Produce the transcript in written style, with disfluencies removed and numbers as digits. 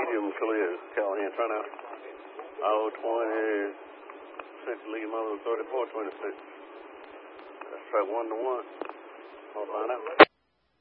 medium clear, Callahan. Try now. 26, lead mother 3426. Let's try 1-1. I'll find out.